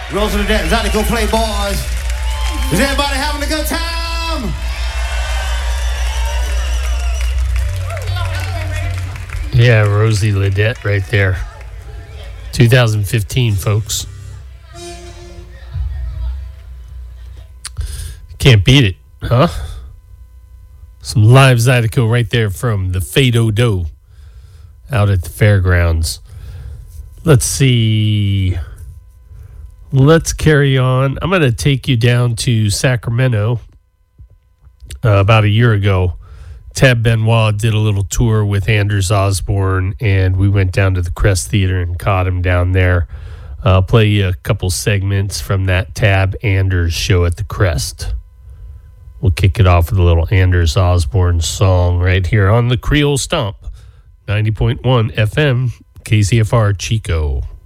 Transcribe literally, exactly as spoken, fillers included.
Rose of the Dead, Zydeco Playboys. Is everybody having a good time? Yeah, Rosie Ledette right there. two thousand fifteen, folks. Can't beat it, huh? Some live Zydeco right there from the Fado Do out at the fairgrounds. Let's see. Let's carry on. I'm going to take you down to Sacramento. Uh, about a year ago, Tab Benoit did a little tour with Anders Osborne, and we went down to the Crest Theater and caught him down there. I'll play you a couple segments from that Tab Anders show at the Crest. We'll kick it off with a little Anders Osborne song right here on the Creole Stomp, ninety point one F M, K Z F R Chico.